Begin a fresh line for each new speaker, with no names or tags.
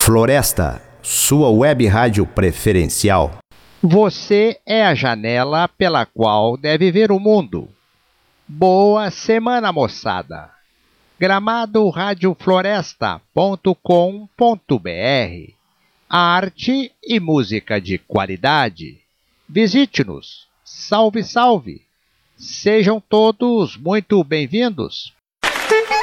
Floresta, sua web rádio preferencial.
Você é a janela pela qual deve ver o mundo. Boa semana, moçada! GramadoRadiofloresta.com.br. Arte e música de qualidade. Visite-nos. Salve, salve! Sejam todos muito bem-vindos.